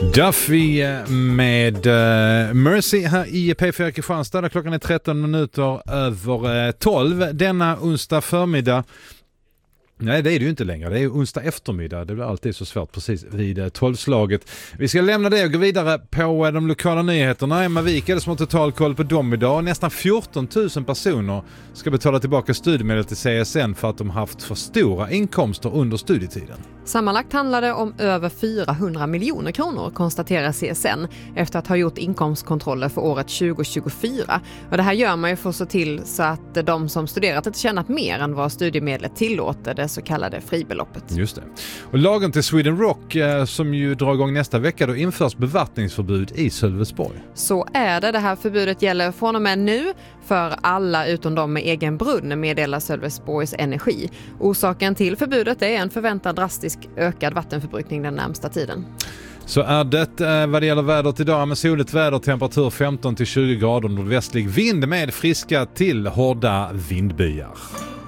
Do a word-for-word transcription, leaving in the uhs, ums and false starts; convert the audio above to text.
Duffy med uh, Mercy här i P fyra Kristianstad. Klockan är tretton minuter över tolv denna onsdag förmiddag. Nej, det är det ju inte längre. Det är onsdag eftermiddag. Det blir alltid så svårt precis vid tolvslaget. Vi ska lämna det och gå vidare på de lokala nyheterna. Emma Wik är det som har total koll på dem idag. Nästan fjorton tusen personer ska betala tillbaka studiemedel till C S N för att de haft för stora inkomster under studietiden. Sammanlagt handlar det om över fyrahundra miljoner kronor, konstaterar C S N efter att ha gjort inkomstkontroller för året tjugo tjugofyra. Och det här gör man ju för att se till så att de som studerat inte tjänat mer än vad studiemedlet tillåter, det så kallade fribeloppet. Just det. Och lagen till Sweden Rock eh, som ju drar igång nästa vecka, då införs bevattningsförbud i Sölvesborg. Så är det. Det här förbudet gäller från och med nu för alla utom de med egen brunn, meddelar Sölvesborgs Energi. Orsaken till förbudet är en förväntad drastisk ökad vattenförbrukning den närmsta tiden. Så är det eh, vad det gäller vädret idag med soligt väder, temperatur femton till tjugo grader, nordvästlig vind med friska till hårda vindbyar.